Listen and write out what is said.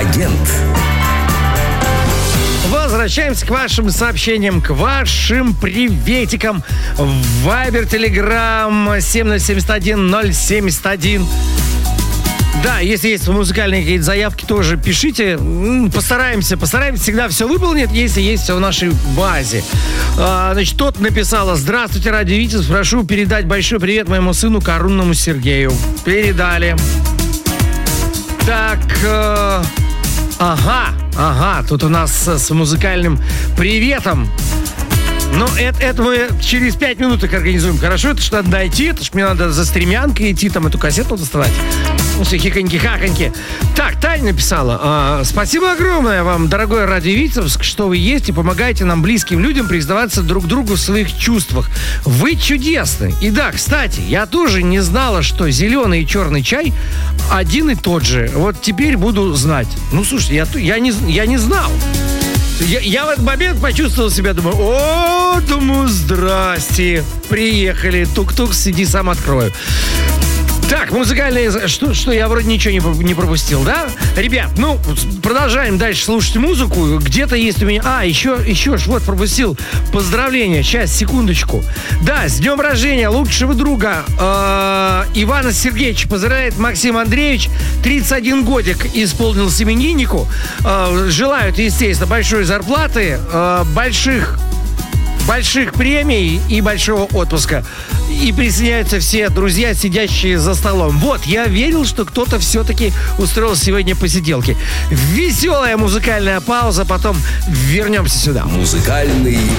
Агент. Возвращаемся к вашим сообщениям, к вашим приветикам. Вайбер, Телеграм, 7071-071. Да, если есть музыкальные какие-то заявки, тоже пишите. Постараемся всегда все выполнить, если есть все в нашей базе. Значит, тот написала: здравствуйте, Радио Витязь, прошу передать большой привет моему сыну Коронному Сергею. Передали. Так, ага, тут у нас с музыкальным приветом. Ну, это мы через 5 минут их организуем. Хорошо, это ж надо дойти, это ж мне надо за стремянкой идти, там эту кассету доставать. Ну, все хихоньки-хахоньки. Так, Таня написала: спасибо огромное вам, дорогой Радио Витебск, что вы есть и помогаете нам, близким людям, признаваться друг другу в своих чувствах. Вы чудесны. И да, кстати, я тоже не знала, что зеленый и черный чай один и тот же. Вот теперь буду знать. Ну, слушай, я не знал. Я в этот момент почувствовал себя, думаю, здрасте, приехали, тук-тук, сиди, сам открою. Так, музыкальные... Что, я вроде ничего не пропустил, да? Ребят, продолжаем дальше слушать музыку. Где-то есть у меня... еще вот пропустил поздравления. Сейчас, секундочку. Да, с днем рождения лучшего друга Ивана Сергеевича поздравляет Максим Андреевич. 31 годик исполнился имениннику. Желают, естественно, большой зарплаты, больших премий и большого отпуска. И присоединяются все друзья, сидящие за столом. Вот, я верил, что кто-то все-таки устроил сегодня посиделки. Веселая музыкальная пауза, потом вернемся сюда. Музыкальный